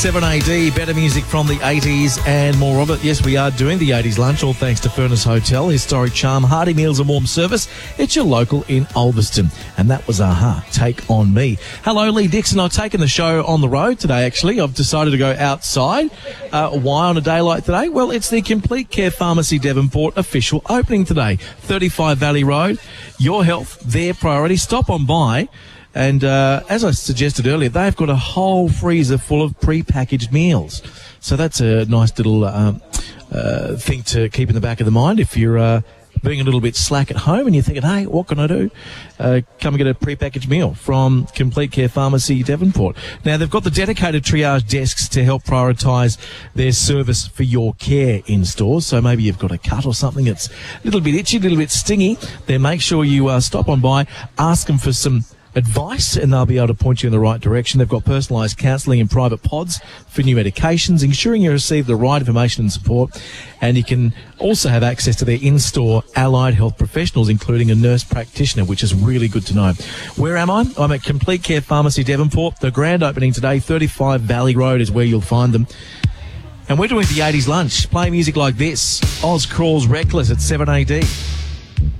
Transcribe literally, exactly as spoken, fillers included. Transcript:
seven A D, better music from the eighties and more of it. Yes, we are doing the eighties lunch, all thanks to Furnace Hotel, historic charm, hearty meals and warm service. It's your local in Ulverston. And that was Aha, Take On Me. Hello, Lee Dixon. I've taken the show on the road today, actually. I've decided to go outside. Uh, why on a day like today? Well, it's the Complete Care Pharmacy Devonport official opening today. thirty-five Valley Road. Your health, their priority. Stop on by. And uh, as I suggested earlier, they've got a whole freezer full of pre-packaged meals. So that's a nice little um, uh, thing to keep in the back of the mind if you're uh, being a little bit slack at home and you're thinking, hey, what can I do? Uh, come and get a pre-packaged meal from Complete Care Pharmacy Devonport. Now, they've got the dedicated triage desks to help prioritise their service for your care in stores. So maybe you've got a cut or something that's a little bit itchy, a little bit stingy. Then make sure you uh, stop on by, ask them for some advice, and they'll be able to point you in the right direction. They've got personalised counselling in private pods for new medications, ensuring you receive the right information and support. And you can also have access to their in-store allied health professionals, including a nurse practitioner, which is really good to know. Where am I? I'm at Complete Care Pharmacy Devonport. The grand opening today, thirty-five Valley Road is where you'll find them. And we're doing the eighties lunch. Play music like this. Oz Crawls Reckless at seven A D.